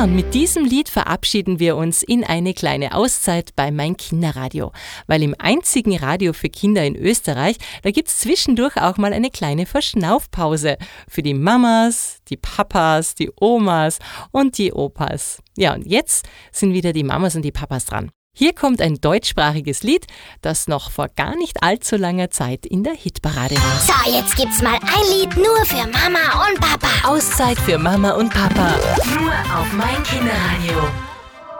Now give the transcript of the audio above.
Ja, und mit diesem Lied verabschieden wir uns in eine kleine Auszeit bei Mein Kinderradio. Weil im einzigen Radio für Kinder in Österreich, da gibt's zwischendurch auch mal eine kleine Verschnaufpause. Für die Mamas, die Papas, die Omas und die Opas. Ja, und jetzt sind wieder die Mamas und die Papas dran. Hier kommt ein deutschsprachiges Lied, das noch vor gar nicht allzu langer Zeit in der Hitparade war. So, jetzt gibt's mal ein Lied nur für Mama und Papa. Auszeit für Mama und Papa. Nur auf Mein Kinderradio.